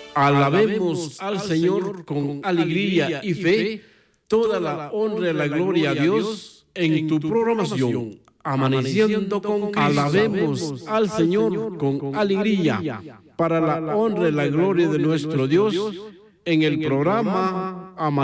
Alabemos al Señor con alegría y fe. Toda la honra y la gloria a Dios en tu programación. Amaneciendo con Cristo. Alabemos al Señor con alegría para la honra y la gloria de nuestro Dios en el programa